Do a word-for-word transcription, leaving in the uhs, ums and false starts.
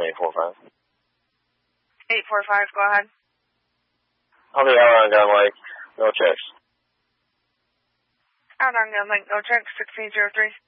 eight four five. eight four five, go ahead. I'll be out on Gun Lake. No checks. Out on Gun Lake, no checks, sixteen zero three.